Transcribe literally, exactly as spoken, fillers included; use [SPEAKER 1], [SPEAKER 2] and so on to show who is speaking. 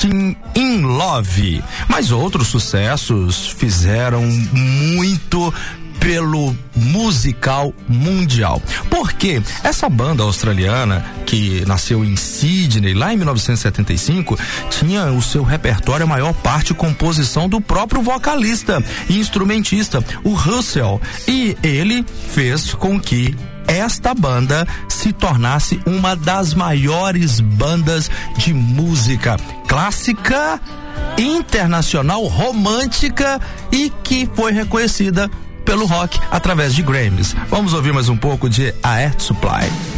[SPEAKER 1] In Love, mas outros sucessos fizeram muito pelo musical mundial. Porque essa banda australiana, que nasceu em Sydney, lá em mil novecentos e setenta e cinco, tinha o seu repertório, a maior parte, composição do próprio vocalista e instrumentista, o Russell. E ele fez com que esta banda se tornasse uma das maiores bandas de música clássica, internacional, romântica e que foi reconhecida pelo rock através de Grammys. Vamos ouvir mais um pouco de Air Supply.